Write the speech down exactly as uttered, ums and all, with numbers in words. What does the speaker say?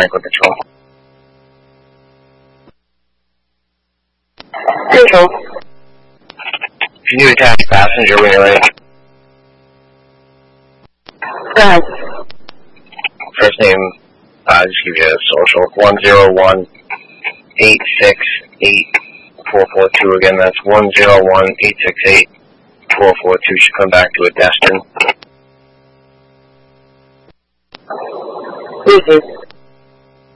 Franklin Control. Control. Can you attach passenger when you're ready? Go ahead. First name, uh, just give you a social. one zero one eight six eight four four two. Again, that's one zero one eight six eight four four two. Should come back to a Destin. Thank you.